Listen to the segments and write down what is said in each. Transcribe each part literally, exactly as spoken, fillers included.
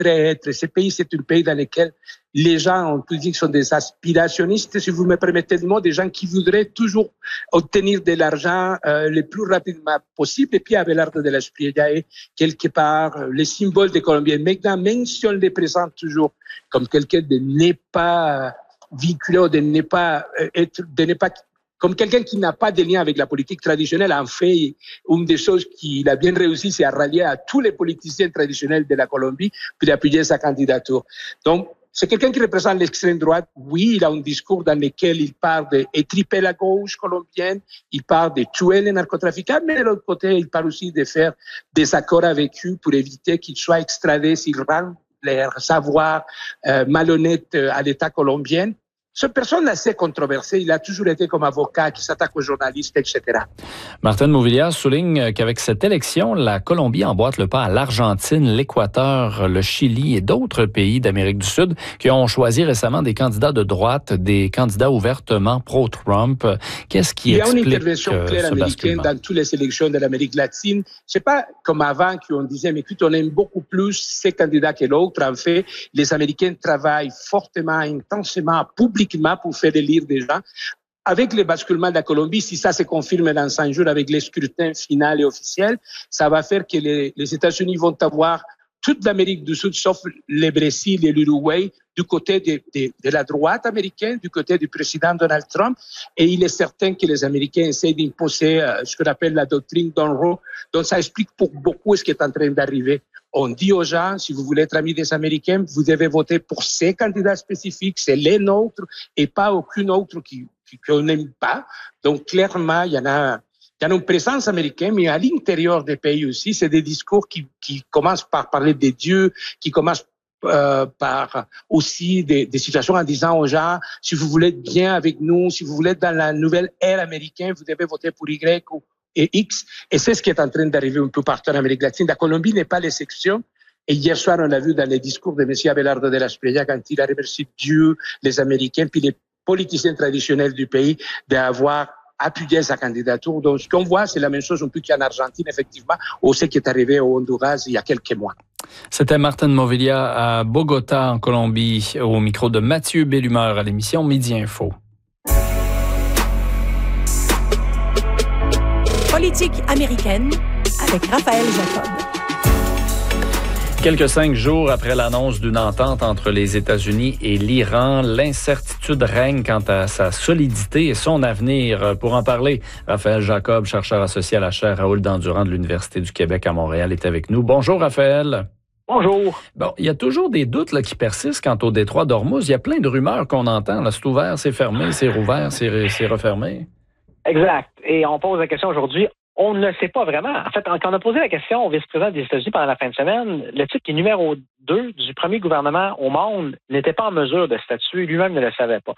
être. Ce pays, c'est un pays dans lequel les gens, on peut dire, sont des aspirationnistes, si vous me permettez le mot, des gens qui voudraient toujours obtenir de l'argent euh, le plus rapidement possible. Et puis, avec l'art de l'esprit, il y a quelque part euh, les symboles des Colombiens. Maintenant, même si on les présente toujours comme quelqu'un de n'est pas vinculé ou de n'est pas euh, être, de n'est pas comme quelqu'un qui n'a pas de lien avec la politique traditionnelle. En fait, une des choses qu'il a bien réussi, c'est à rallier à tous les politiciens traditionnels de la Colombie, puis d'appuyer sa candidature. Donc, c'est quelqu'un qui représente l'extrême droite. Oui, il a un discours dans lequel il parle d'étriper la gauche colombienne, il parle de tuer les narcotrafiquants, mais de l'autre côté, il parle aussi de faire des accords avec eux pour éviter qu'ils soient extradés s'ils rendent leur savoir euh, malhonnête à l'État colombien. Cette personne assez controversée, il a toujours été comme avocat qui s'attaque aux journalistes, et cetera. Martin Movillas souligne qu'avec cette élection, la Colombie emboîte le pas à l'Argentine, l'Équateur, le Chili et d'autres pays d'Amérique du Sud qui ont choisi récemment des candidats de droite, des candidats ouvertement pro-Trump. Qu'est-ce qui explique ce basculement? Il y a une intervention claire américaine dans toutes les élections de l'Amérique latine. C'est pas comme avant qu'on disait, mais écoute, on aime beaucoup plus ces candidats que l'autre. En fait, les Américains travaillent fortement, intensément, publiquement pour faire élire des gens. Avec le basculement de la Colombie, si ça se confirme dans cinq jours avec les scrutins final et officiels, ça va faire que les, les États-Unis vont avoir toute l'Amérique du Sud, sauf le Brésil et l'Uruguay, du côté de, de, de la droite américaine, du côté du président Donald Trump. Et il est certain que les Américains essaient d'imposer euh, ce qu'on appelle la doctrine Monroe. Donc, ça explique pour beaucoup ce qui est en train d'arriver. On dit aux gens, si vous voulez être amis des Américains, vous devez voter pour ces candidats spécifiques, c'est les nôtres et pas aucun autre qui, qui, qu'on n'aime pas. Donc, clairement, il y en a, il y en a une présence américaine, mais à l'intérieur des pays aussi, c'est des discours qui, qui commencent par parler des dieux, qui commencent euh, par aussi des, des situations en disant aux gens, si vous voulez être bien avec nous, si vous voulez être dans la nouvelle ère américaine, vous devez voter pour Y ou et X, et c'est ce qui est en train d'arriver un peu partout en Amérique latine. La Colombie n'est pas l'exception. Et hier soir, on l'a vu dans les discours de M. Abelardo de la Espriella quand il a remercié Dieu, les Américains, puis les politiciens traditionnels du pays d'avoir appuyé sa candidature. Donc, ce qu'on voit, c'est la même chose un peu qu'en Argentine, effectivement, ou ce qui est arrivé au Honduras il y a quelques mois. C'était Martin Movillas à Bogota, en Colombie, au micro de Mathieu Bellumeur à l'émission Midi Info. Politique américaine avec Raphaël Jacob. Quelques cinq jours après l'annonce d'une entente entre les États-Unis et l'Iran, l'incertitude règne quant à sa solidité et son avenir. Pour en parler, Raphaël Jacob, chercheur associé à la chaire Raoul Dandurand de l'Université du Québec à Montréal, est avec nous. Bonjour Raphaël. Bonjour. Bon, il y a toujours des doutes là, qui persistent quant au détroit d'Ormuz. Il y a plein de rumeurs qu'on entend. Là, c'est ouvert, c'est fermé, c'est rouvert, c'est, c'est refermé. Exact. Et on pose la question aujourd'hui, on ne le sait pas vraiment. En fait, quand on a posé la question au vice-président des États-Unis pendant la fin de semaine, le type qui est numéro deux du premier gouvernement au monde n'était pas en mesure de statuer, lui-même ne le savait pas.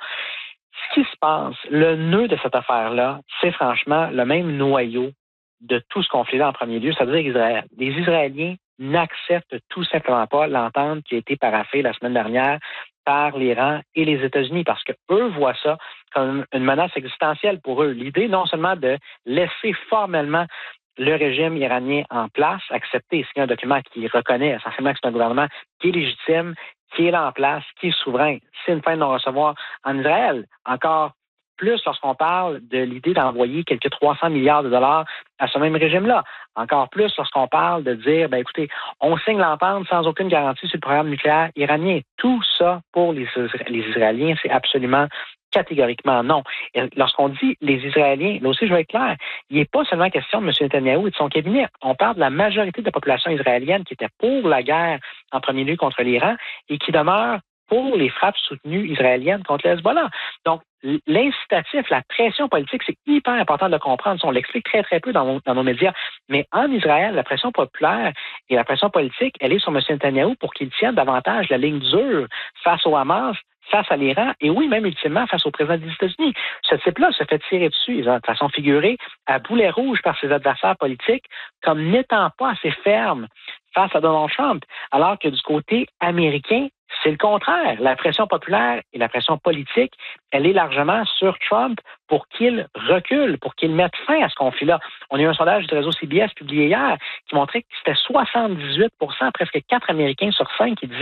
Ce qui se passe, le nœud de cette affaire-là, c'est franchement le même noyau de tout ce conflit-là en premier lieu, c'est-à-dire Israël. Les Israéliens n'acceptent tout simplement pas l'entente qui a été paraphée la semaine dernière par l'Iran et les États-Unis, parce que eux voient ça comme une menace existentielle pour eux. L'idée, non seulement de laisser formellement le régime iranien en place, accepter et signer un document qui reconnaît essentiellement que c'est un gouvernement qui est légitime, qui est là en place, qui est souverain. C'est une fin de non-recevoir en Israël. Encore plus lorsqu'on parle de l'idée d'envoyer quelques trois cents milliards de dollars à ce même régime-là. Encore plus lorsqu'on parle de dire, ben écoutez, on signe l'entente sans aucune garantie sur le programme nucléaire iranien. Tout ça, pour les, les Israéliens, c'est absolument catégoriquement non. Et lorsqu'on dit les Israéliens, là aussi je vais être clair, il n'est pas seulement question de M. Netanyahou et de son cabinet. On parle de la majorité de la population israélienne qui était pour la guerre en premier lieu contre l'Iran et qui demeure pour les frappes soutenues israéliennes contre le Hezbollah. Donc, l'incitatif, la pression politique, c'est hyper important de le comprendre. On l'explique très, très peu dans nos, dans nos médias. Mais en Israël, la pression populaire et la pression politique, elle est sur M. Netanyahou pour qu'il tienne davantage la ligne dure face au Hamas, face à l'Iran, et oui, même ultimement face au président des États-Unis. Ce type-là se fait tirer dessus, de façon figurée, à boulet rouge par ses adversaires politiques, comme n'étant pas assez ferme face à Donald Trump, alors que du côté américain, C'est le contraire. La pression populaire et la pression politique, elle est largement sur Trump pour qu'il recule, pour qu'il mette fin à ce conflit-là. On a eu un sondage du réseau C B S publié hier qui montrait que c'était soixante-dix-huit pour cent, presque quatre Américains sur cinq qui disaient